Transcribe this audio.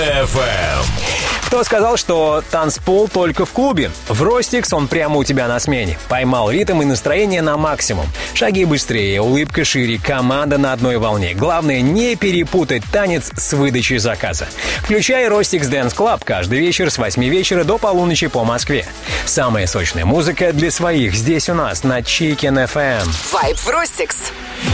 FM. Кто сказал, что танцпол только в клубе? В Ростикс он прямо у тебя на смене. Поймал ритм и настроение на максимум. Шаги быстрее, улыбка шире, команда на одной волне. Главное, не перепутать танец с выдачей заказа. Включай Ростикс Dance Club каждый вечер с 8 вечера до полуночи по Москве. Самая сочная музыка для своих здесь у нас на Chicken FM. Вайб в Ростикс.